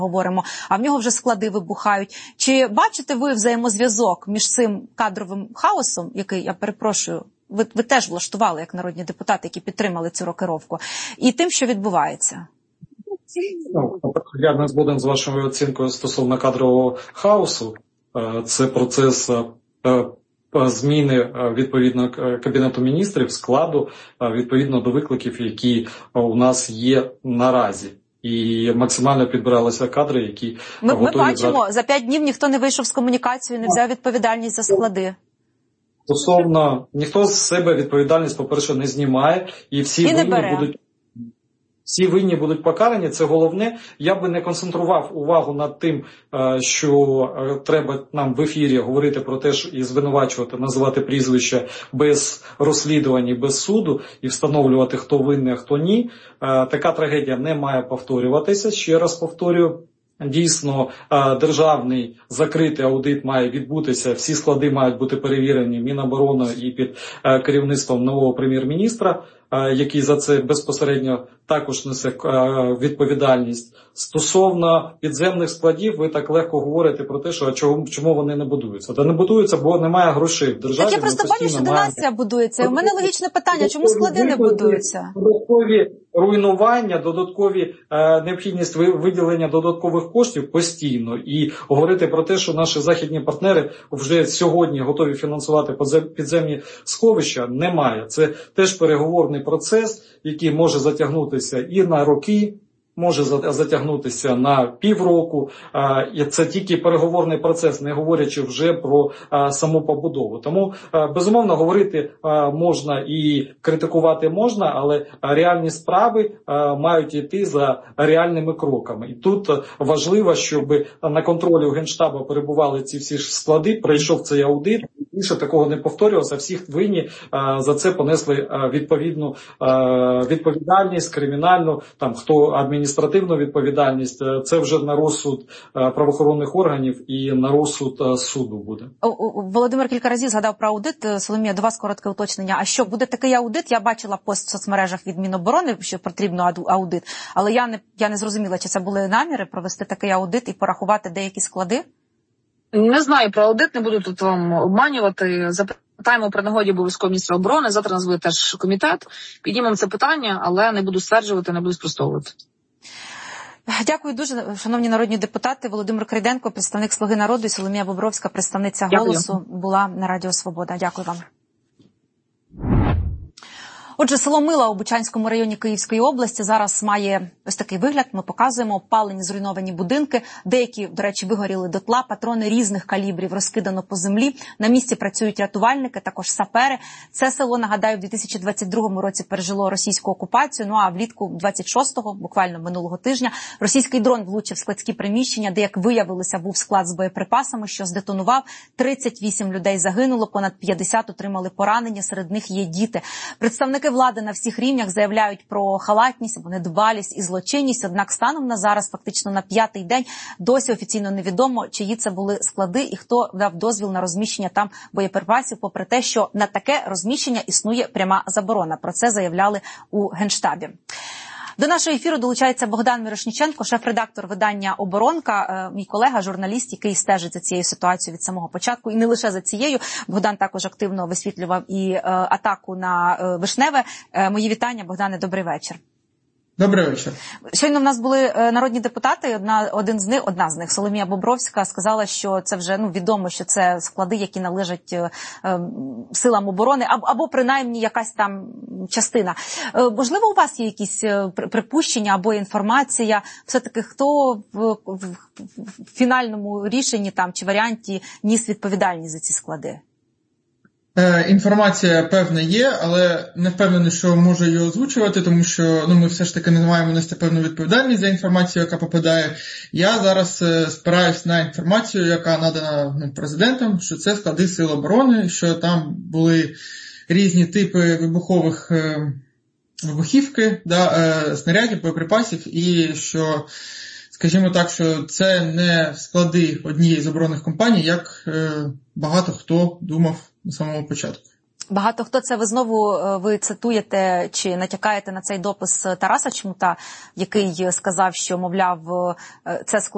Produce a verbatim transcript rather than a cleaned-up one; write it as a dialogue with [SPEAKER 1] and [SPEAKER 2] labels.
[SPEAKER 1] говоримо, а в нього вже склади вибухають. Чи бачите ви взаємозв'язок між цим кадровим хаосом, який, я перепрошую, ви, ви теж влаштували, як народні депутати, які підтримали цю рокировку, і тим, що відбувається?
[SPEAKER 2] Ну, я не згоден з вашою оцінкою стосовно кадрового хаосу. Це процес зміни відповідно Кабінету міністрів, складу, відповідно до викликів, які у нас є наразі. І максимально підбиралися кадри, які
[SPEAKER 1] ми,
[SPEAKER 2] готові...
[SPEAKER 1] Ми бачимо,
[SPEAKER 2] брати...
[SPEAKER 1] за п'ять днів ніхто не вийшов з комунікацією, не взяв відповідальність за склади.
[SPEAKER 2] Стосовно, ніхто з себе відповідальність, по-перше, не знімає, і всі
[SPEAKER 1] і
[SPEAKER 2] винні будуть... Всі винні будуть покарані, це головне. Я би не концентрував увагу над тим, що треба нам в ефірі говорити про те, і звинувачувати, називати прізвища без розслідувань, без суду і встановлювати, хто винний, а хто ні. Така трагедія не має повторюватися. Ще раз повторюю. Дійсно, державний закритий аудит має відбутися, всі склади мають бути перевірені Мінобороною і під керівництвом нового прем'єр-міністра, який за це безпосередньо також несе відповідальність. Стосовно підземних складів, ви так легко говорите про те, що чому, чому вони не будуються. Та не будуються, бо немає грошей в державі.
[SPEAKER 1] Так я просто бачу, що династія будується. У мене логічне питання, чому склади не будуються?
[SPEAKER 2] Додаткові руйнування, додаткові е, необхідність виділення додаткових коштів постійно. І говорити про те, що наші західні партнери вже сьогодні готові фінансувати підземні сховища, немає. Це теж переговорний процес, який може затягнутися і на роки, може затягнутися на півроку. І це тільки переговорний процес, не говорячи вже про саму побудову. Тому, безумовно, говорити можна і критикувати можна, але реальні справи мають йти за реальними кроками. І тут важливо, щоб на контролі у Генштабу перебували ці всі склади, пройшов цей аудит, більше такого не повторювалося, всіх винні за це понесли відповідну відповідальність, кримінальну, там хто адміністративну, адміністративну відповідальність, це вже на розсуд правоохоронних органів і на розсуд суду буде.
[SPEAKER 1] Володимир кілька разів згадав про аудит. Соломія, до вас коротке уточнення. А що, буде такий аудит? Я бачила пост в соцмережах від Міноборони, що потрібно аудит, але я не, я не зрозуміла, чи це були наміри провести такий аудит і порахувати деякі склади?
[SPEAKER 3] Не знаю про аудит, не буду тут вам обманювати. Запитаємо при нагоді обов'язково міністра оборони, завтра назве теж комітет. Піднімемо це питання, але не буду стверджувати, не буду спростовувати.
[SPEAKER 1] Дякую дуже, шановні народні депутати. Володимир Крейденко, представник «Слуги народу», і Соломія Бобровська, представниця «Голосу», була на Радіо Свобода. Дякую вам. Отже, село Мила у Бучанському районі Київської області зараз має ось такий вигляд. Ми показуємо обпалені, зруйновані будинки. Деякі, до речі, вигоріли дотла. Патрони різних калібрів розкидано по землі. На місці працюють рятувальники, також сапери. Це село, нагадаю, в дві тисячі двадцять другому році пережило російську окупацію. Ну а влітку двадцять шостого, буквально минулого тижня, російський дрон влучив в складські приміщення, де, як виявилося, був склад з боєприпасами, що здетонував. тридцять вісім людей загинуло, понад п'ятдесят отримали поранення, серед них є діти. Представники влади на всіх рівнях заявляють про халатність або недбалість і злочинність, однак станом на зараз, фактично на п'ятий день, досі офіційно невідомо, чиї це були склади і хто дав дозвіл на розміщення там боєприпасів, попри те, що на таке розміщення існує пряма заборона. Про це заявляли у Генштабі. До нашого ефіру долучається Богдан Мірошніченко, шеф-редактор видання «Оборонка», мій колега, журналіст, який стежить за цією ситуацією від самого початку. І не лише за цією. Богдан також активно висвітлював і е, атаку на е, Вишневе. Е, мої вітання, Богдане, добрий вечір.
[SPEAKER 4] Добрий вечір.
[SPEAKER 1] Щойно в нас були народні депутати, одна, один з них, одна з них, Соломія Бобровська, сказала, що це вже ну, відомо, що це склади, які належать е, е, силам оборони, або, або принаймні якась там частина. Е, можливо, у вас є якісь припущення або інформація, все-таки хто в, в, в фінальному рішенні там чи варіанті ніс відповідальність за ці склади?
[SPEAKER 4] Е, інформація, певна, є, але не впевнений, що можу її озвучувати, тому що ну, ми все ж таки не маємо нести певну відповідальність за інформацію, яка попадає. Я зараз е, спираюсь на інформацію, яка надана ну, президентом, що це склади Сил оборони, що там були різні типи вибухових е, вибухівки, да, е, снарядів, боєприпасів, і що, скажімо так, що це не склади однієї з оборонних компаній, як е, багато хто думав на самому початку.
[SPEAKER 1] Багато хто, це ви знову ви цитуєте чи натякаєте на цей допис Тараса Чмута, який сказав, що, мовляв, це склад